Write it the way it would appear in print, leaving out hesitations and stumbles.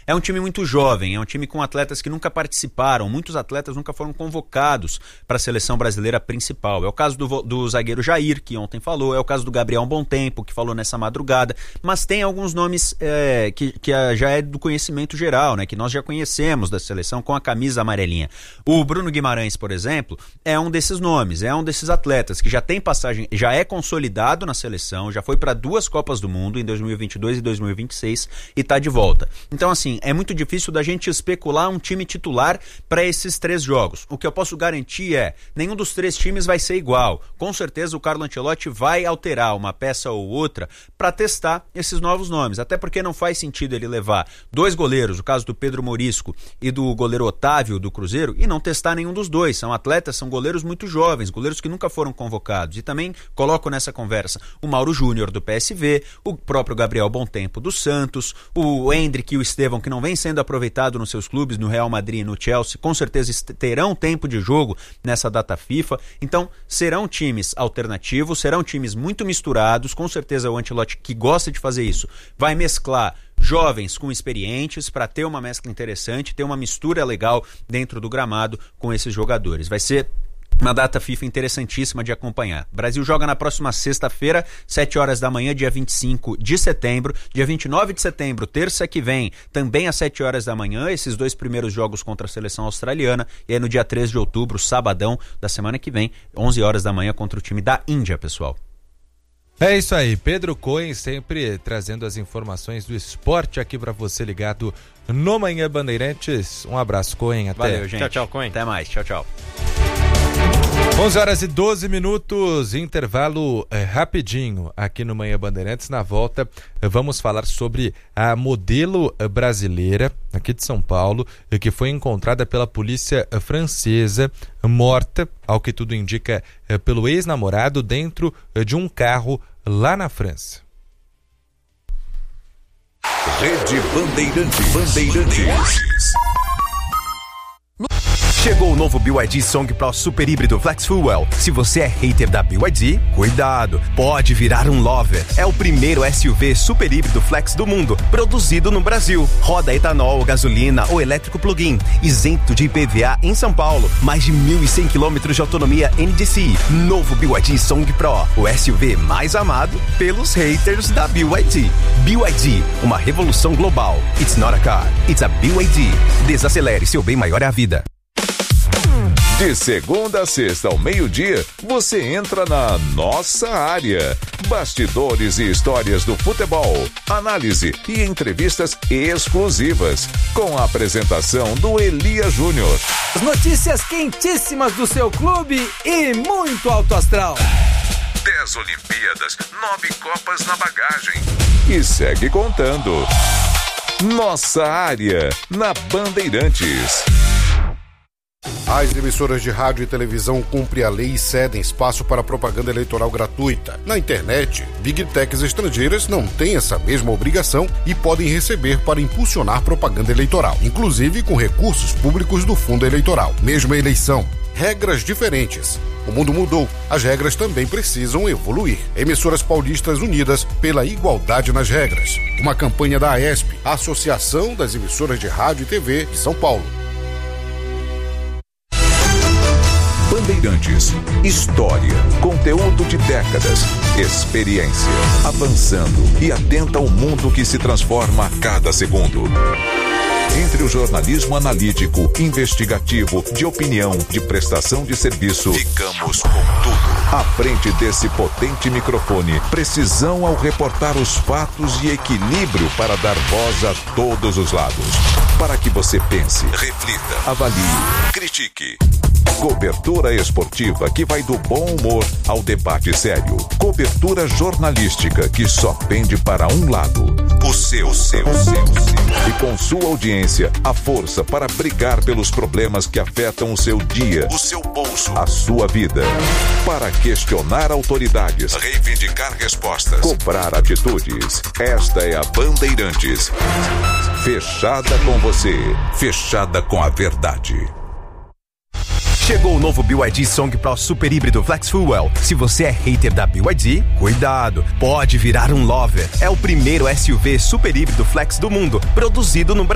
é um time muito jovem, é um time com atletas que nunca participaram, muitos atletas nunca foram convocados para a seleção brasileira principal. É o caso do zagueiro Jair, que ontem falou, é o caso do Gabriel Bom Tempo, que falou nessa madrugada, mas tem alguns nomes que já é do conhecimento geral, né, que nós já conhecemos da seleção com a camisa amarelinha. O Bruno Guimarães, por exemplo, é um desses nomes, é um desses atletas que já tem passagem, já é consolidado na seleção, já foi para 2 Copas do Mundo, em 2022 e 2026, e está de volta. Então, assim, é muito difícil da gente especular um time titular para esses 3 jogos. O que eu posso garantir é, nenhum dos 3 times vai ser igual. Com certeza o Carlo Ancelotti vai alterar uma peça ou outra para testar esses novos nomes, até porque não faz sentido ele levar 2 goleiros, o caso do Pedro Morisco e do goleiro Otávio do Cruzeiro, e não testar nenhum dos 2. São atletas, são goleiros muito jovens, goleiros que nunca foram convocados. E também coloco nessa conversa o Mauro Júnior do PSV, o próprio Gabriel Bom Tempo do Santos, o Endrick e o Estevão, que não vem sendo aproveitado nos seus clubes, no Real Madrid e no Chelsea, com certeza terão tempo de jogo nessa data FIFA. Então serão times alternativos, serão times muito misturados. Com certeza o Ancelotti, que gosta de fazer isso, vai mesclar jovens com experientes para ter uma mescla interessante, ter uma mistura legal dentro do gramado com esses jogadores. Vai ser uma data FIFA interessantíssima de acompanhar. O Brasil joga na próxima sexta-feira, 7 horas da manhã, dia 25 de setembro. Dia 29 de setembro, terça que vem, também às 7 horas da manhã, esses 2 primeiros jogos contra a seleção australiana. E aí no dia 3 de outubro, sabadão da semana que vem, 11 horas da manhã, contra o time da Índia, pessoal. É isso aí, Pedro Cohen sempre trazendo as informações do esporte aqui para você ligado no Manhã Bandeirantes. Um abraço, Cohen, até. Valeu, gente. Tchau, Cohen. Até mais, tchau. 11 horas e 12 minutos, intervalo rapidinho aqui no Manhã Bandeirantes. Na volta vamos falar sobre a modelo brasileira aqui de São Paulo, que foi encontrada pela polícia francesa, morta, ao que tudo indica, pelo ex-namorado dentro de um carro lá na França. Rede Bandeirantes. Chegou o novo BYD Song Pro Super Híbrido Flex Fuel. Se você é hater da BYD, cuidado, pode virar um lover. É o primeiro SUV super híbrido flex do mundo, produzido no Brasil. Roda etanol, gasolina ou elétrico plug-in, isento de IPVA em São Paulo. Mais de 1.100 km de autonomia NDCi. Novo BYD Song Pro, o SUV mais amado pelos haters da BYD. BYD, uma revolução global. It's not a car, it's a BYD. Desacelere, seu bem maior é a vida. De segunda a sexta ao meio-dia, você entra na nossa área. Bastidores e histórias do futebol, análise e entrevistas exclusivas, com a apresentação do Elia Júnior. As notícias quentíssimas do seu clube e muito alto astral. 10 Olimpíadas, 9 Copas na bagagem. E segue contando. Nossa área, na Bandeirantes. As emissoras de rádio e televisão cumprem a lei e cedem espaço para propaganda eleitoral gratuita. Na internet, Big Techs estrangeiras não têm essa mesma obrigação e podem receber para impulsionar propaganda eleitoral, inclusive com recursos públicos do fundo eleitoral. Mesma eleição, regras diferentes. O mundo mudou, as regras também precisam evoluir. Emissoras paulistas unidas pela igualdade nas regras. Uma campanha da AESP, a Associação das Emissoras de Rádio e TV de São Paulo. Bandeirantes, história, conteúdo de décadas, experiência, avançando e atenta ao mundo que se transforma a cada segundo. Entre o jornalismo analítico, investigativo, de opinião, de prestação de serviço, ficamos com tudo. À frente desse potente microfone, precisão ao reportar os fatos e equilíbrio para dar voz a todos os lados. Para que você pense, reflita, avalie, critique. Cobertura esportiva que vai do bom humor ao debate sério. Cobertura jornalística que só pende para um lado. O seu. E com sua audiência, a força para brigar pelos problemas que afetam o seu dia, o seu bolso, a sua vida. Para questionar autoridades, reivindicar respostas, cobrar atitudes. Esta é a Bandeirantes. Fechada com você, fechada com a verdade. Chegou o novo BYD Song Pro Super Híbrido Flex Fuel. Se você é hater da BYD, cuidado, pode virar um lover. É o primeiro SUV super híbrido flex do mundo, produzido no Brasil.